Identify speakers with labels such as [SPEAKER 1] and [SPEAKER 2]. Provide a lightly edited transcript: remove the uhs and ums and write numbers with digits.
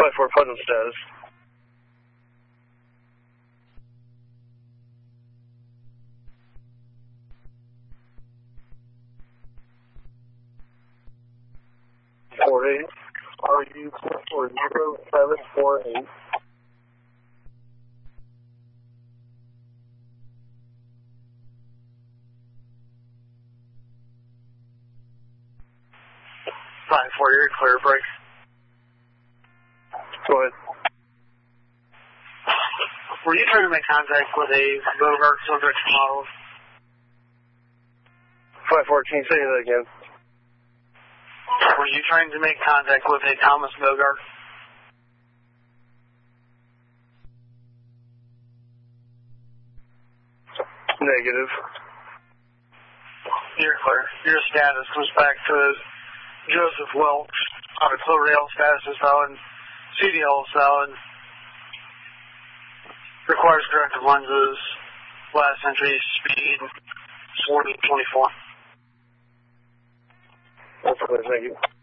[SPEAKER 1] 5-4 present status. RU 40748.
[SPEAKER 2] You're clear, break.
[SPEAKER 1] Go ahead.
[SPEAKER 2] Were you trying to make contact with a Bogart subject model?
[SPEAKER 1] 5-4, can you say that again?
[SPEAKER 2] Were you trying to make contact with a Thomas Bogart?
[SPEAKER 1] Negative.
[SPEAKER 2] You're clear. Your status comes back to Joseph Welch on a Clodagh status is valid. CDL is valid. Requires corrective lenses. Last entry speed 40-24.
[SPEAKER 1] That's clear, thank you.